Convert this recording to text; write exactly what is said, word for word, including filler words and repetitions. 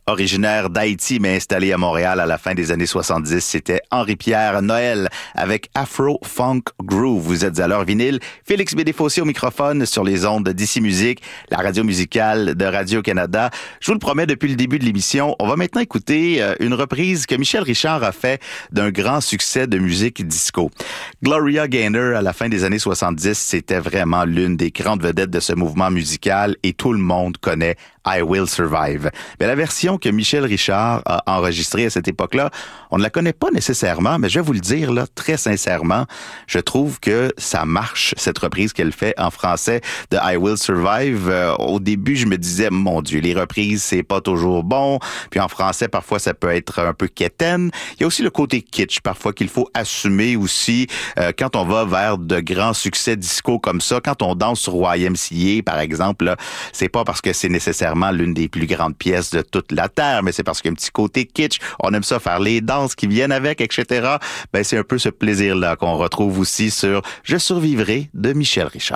Originaire d'Haïti, mais installé à Montréal à la fin des années soixante-dix, c'était Henri-Pierre Noël avec Afro Funk Groove. Vous êtes à l'heure vinyle. Félix Bédéfossé au microphone sur les ondes d'Ici Musique, la radio musicale de Radio-Canada. Je vous le promets, depuis le début de l'émission, on va maintenant écouter une reprise que Michel Richard a fait d'un grand succès de musique disco. Gloria Gaynor, à la fin des années soixante-dix, c'était vraiment l'une des grandes vedettes de ce mouvement musical et tout le monde connaît I Will Survive. Mais la version que Michel Richard a enregistrée à cette époque-là, on ne la connaît pas nécessairement, mais je vais vous le dire là très sincèrement, je trouve que ça marche, cette reprise qu'elle fait en français de I Will Survive. Euh, au début, je me disais, mon Dieu, les reprises, c'est pas toujours bon. Puis en français, parfois, ça peut être un peu quétaine. Il y a aussi le côté kitsch, parfois, qu'il faut assumer aussi euh, quand on va vers de grands succès disco comme ça, quand on danse sur Y M C A, par exemple, là, c'est pas parce que c'est nécessairement l'une des plus grandes pièces de toute la Terre, mais c'est parce qu'il y a un petit côté kitsch. On aime ça faire les danses qui viennent avec, et cetera. Ben, c'est un peu ce plaisir-là qu'on retrouve aussi sur Je survivrai de Michel Richard.